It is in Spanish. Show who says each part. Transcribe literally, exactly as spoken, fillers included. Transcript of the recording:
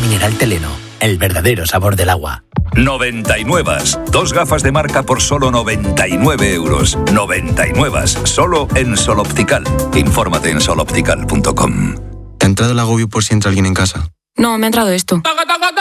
Speaker 1: mineral Teleno, el verdadero sabor del agua.
Speaker 2: noventa y nueve. Dos gafas de marca por solo noventa y nueve euros. noventa y nueve. Solo en Sol Optical. Infórmate en sol optical punto com.
Speaker 3: ¿Te ha entrado el agobio por si entra alguien en casa?
Speaker 4: No, me ha entrado esto.